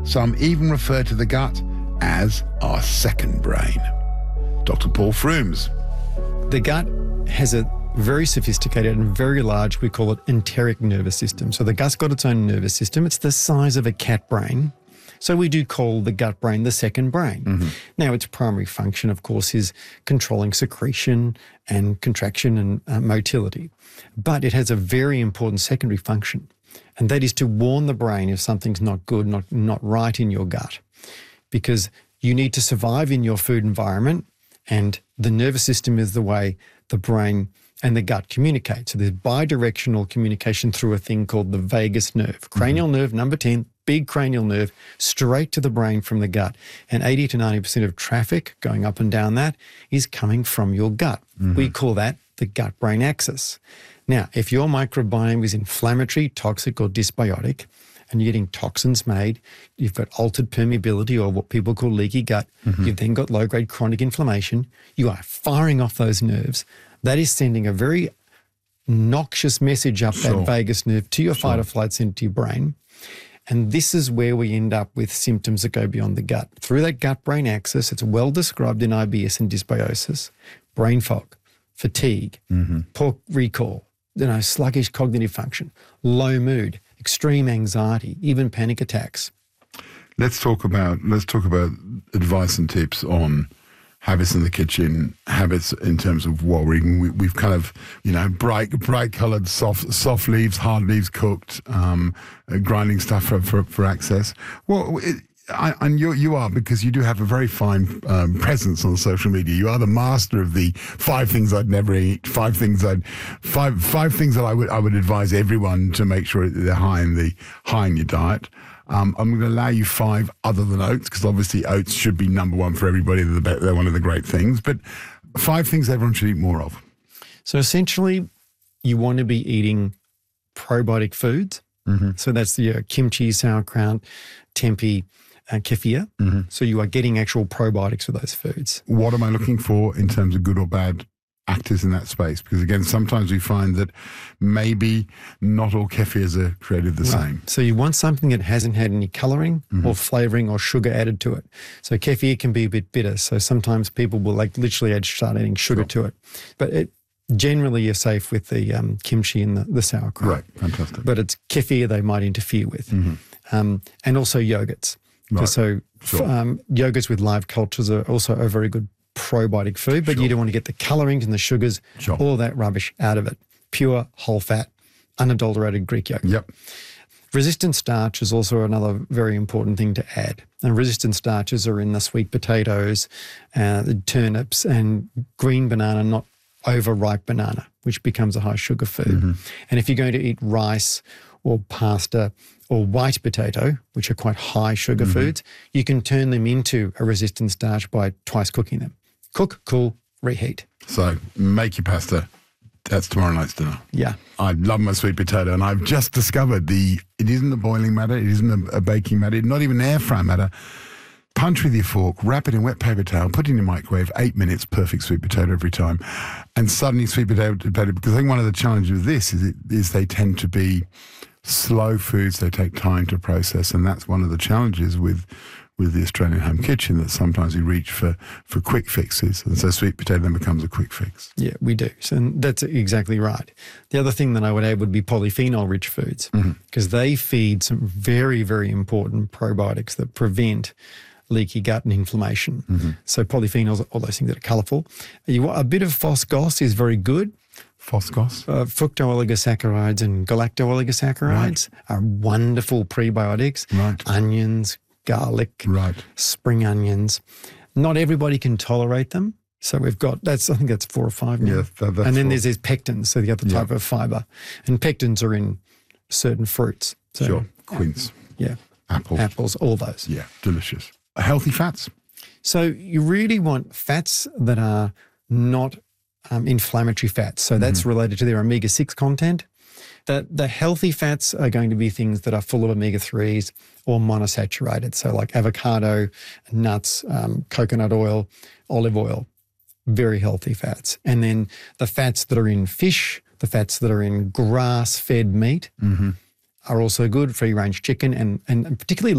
Some even refer to the gut as our second brain. Dr. Paul Froomes. The gut has a very sophisticated and very large, we call it enteric nervous system. So the gut's got its own nervous system. It's the size of a cat brain. So we do call the gut brain the second brain. Mm-hmm. Now, its primary function, of course, is controlling secretion and contraction and motility. But it has a very important secondary function, and that is to warn the brain if something's not good, not right in your gut, because you need to survive in your food environment, and the nervous system is the way the brain and the gut communicate. So there's bidirectional communication through a thing called the vagus nerve. Cranial nerve, number 10, big cranial nerve, straight to the brain from the gut. And 80 to 90% of traffic going up and down that is coming from your gut. We call that the gut-brain axis. Now, if your microbiome is inflammatory, toxic, or dysbiotic, and you're getting toxins made, you've got altered permeability or what people call leaky gut, you've then got low-grade chronic inflammation, you are firing off those nerves. That is sending a very noxious message up that vagus nerve to your fight or flight center to your brain. And this is where we end up with symptoms that go beyond the gut. Through that gut-brain axis, it's well described in IBS and dysbiosis, brain fog, fatigue, poor recall, sluggish cognitive function, low mood, extreme anxiety, even panic attacks. Let's talk about advice and tips on habits in the kitchen, habits in terms of what we're eating. We've kind of, bright coloured, soft leaves, hard leaves cooked, grinding stuff for access. Well, and you are, because you do have a very fine presence on social media. You are the master of the 5 things I'd never eat, 5 things that I would advise everyone to make sure they're high in your diet. I'm going to allow you 5 other than oats, because obviously oats should be number 1 for everybody. They're one of the great things. But 5 things everyone should eat more of. So essentially, you want to be eating probiotic foods. So that's the kimchi, sauerkraut, tempeh, kefir. So you are getting actual probiotics for those foods. What am I looking for in terms of good or bad actors in that space? Because again, sometimes we find that maybe not all kefirs are created the same. So you want something that hasn't had any colouring or flavouring or sugar added to it. So kefir can be a bit bitter. So sometimes people will literally start adding sugar to it. But generally you're safe with the kimchi and the sauerkraut. Right, fantastic. But it's kefir they might interfere with. And also yogurts. Right. So yogurts with live cultures are also a very good probiotic food, but you don't want to get the colorings and the sugars, all that rubbish out of it. Pure, whole fat, unadulterated Greek yogurt. Yep. Resistant starch is also another very important thing to add. And resistant starches are in the sweet potatoes, the turnips, and green banana, not overripe banana, which becomes a high sugar food. And if you're going to eat rice or pasta or white potato, which are quite high sugar foods, you can turn them into a resistant starch by twice cooking them. Cook, cool, reheat. So make your pasta. That's tomorrow night's dinner. Yeah. I love my sweet potato, and I've just discovered it isn't a boiling matter, it isn't a baking matter, not even an air fry matter. Punch with your fork, wrap it in wet paper towel, put it in your microwave, 8 minutes, perfect sweet potato every time. And suddenly sweet potato, because I think one of the challenges with this is they tend to be slow foods, they take time to process, and that's one of the challenges with the Australian home kitchen, that sometimes we reach for quick fixes, and so sweet potato then becomes a quick fix. Yeah, we do. And that's exactly right. The other thing that I would add would be polyphenol-rich foods, because they feed some very, very important probiotics that prevent leaky gut and inflammation. So polyphenols, all those things that are colourful. A bit of phosgos is very good. Phosgos? Fructooligosaccharides and galactooligosaccharides are wonderful prebiotics. Right. Onions, garlic, spring onions. Not everybody can tolerate them. So we've got, I think that's 4 or 5 now. Yeah, that's and then 4. there's pectins, so the other type of fibre. And pectins are in certain fruits. So, Quince. Yeah. Apples, all those. Yeah, delicious. Healthy fats. So you really want fats that are not inflammatory fats. So that's related to their omega-6 content. The healthy fats are going to be things that are full of omega-3s or monosaturated. So like avocado, nuts, coconut oil, olive oil, very healthy fats. And then the fats that are in fish, the fats that are in grass-fed meat are also good, free-range chicken, and particularly